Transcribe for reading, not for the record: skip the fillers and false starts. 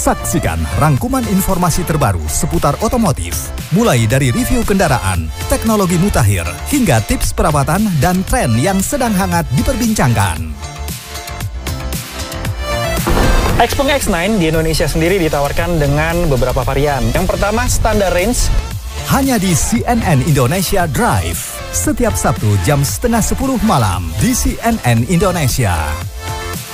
Saksikan rangkuman informasi terbaru seputar otomotif, mulai dari review kendaraan, teknologi mutakhir, hingga tips perawatan dan tren yang sedang hangat diperbincangkan. Xpeng X9 di Indonesia sendiri ditawarkan dengan beberapa varian. Yang pertama, standar range. Hanya di CNN Indonesia Drive, setiap Sabtu jam 9:30 malam di CNN Indonesia.